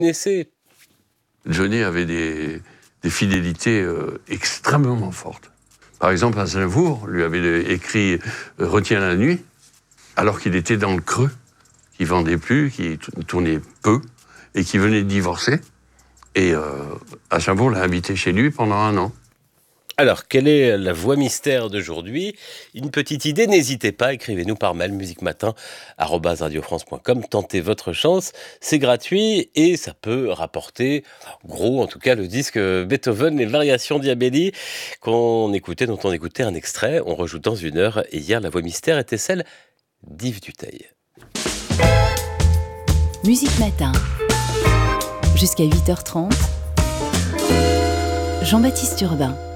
connaissez. Johnny avait des fidélités extrêmement fortes. Par exemple, Aznavour lui avait écrit « Retiens la nuit », alors qu'il était dans le creux, qu'il vendait plus, qu'il tournait peu, et qu'il venait de divorcer. Et Aznavour l'a invité chez lui pendant 1 an. Alors, quelle est la voix mystère d'aujourd'hui? Une petite idée, n'hésitez pas, écrivez-nous par mail musicmatin@radiofrance.com, tentez votre chance, c'est gratuit et ça peut rapporter, gros en tout cas, le disque Beethoven, les variations Diabelli, dont on écoutait un extrait, on rejoue dans 1 heure, et hier la voix mystère était celle d'Yves Duteil. Musique Matin, jusqu'à 8h30, Jean-Baptiste Urbain.